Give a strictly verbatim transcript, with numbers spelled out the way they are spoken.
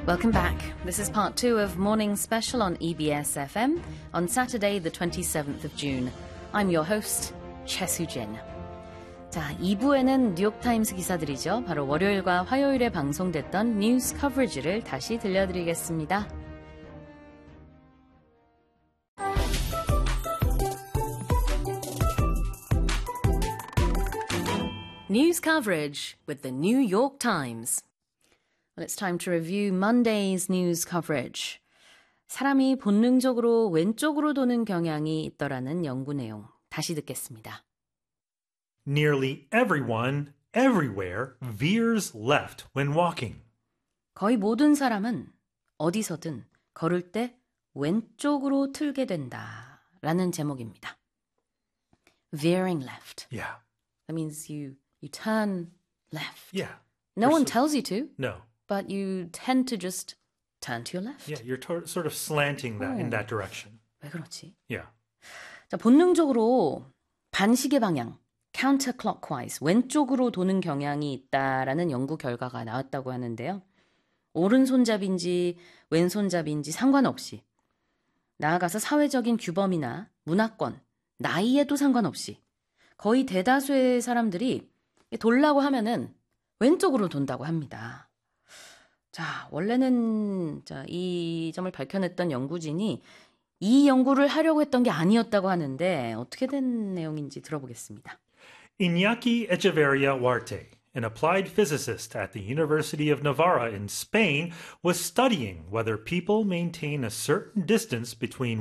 Welcome back. This is part two of Morning Special on E B S F M on Saturday the twenty-seventh of June. I'm your host, Choi Soo-jin. 자, 이 부에는 뉴욕타임스 기사들이죠. 바로 월요일과 화요일에 방송됐던 뉴스 커버리지를 다시 들려드리겠습니다. News coverage with the New York Times. Well, it's time to review Monday's news coverage. 사람이 본능적으로 왼쪽으로 도는 경향이 있더라는 연구 내용. 다시 듣겠습니다. Nearly everyone, everywhere, veers left when walking. 거의 모든 사람은 어디서든 걸을 때 왼쪽으로 틀게 된다. 라는 제목입니다. Veering left. Yeah. That means you, you turn left. Yeah. No You're one so- tells you to, No. but you tend to just turn to your left. Yeah, you're tor- sort of slanting that in Oh. that direction. 왜 그렇지? Yeah. 자, 본능적으로 반시계 방향, counterclockwise, 왼쪽으로 도는 경향이 있다라는 연구 결과가 나왔다고 하는데요. 오른손잡인지 왼손잡인지 상관없이 나아가서 사회적인 규범이나 문화권, 나이에도 상관없이 거의 대다수의 사람들이 돌라고 하면은 왼쪽으로 돈다고 합니다. 자, 원래는 자, 이 점을 밝혀냈던 연구진이 이 연구를 하려고 했던 게 아니었다고 하는데 어떻게 된 내용인지 들어보겠습니다. Iñaki Echeverria Huarte, an applied physicist at the University of Navarra in Spain, was studying whether people maintain a certain distance between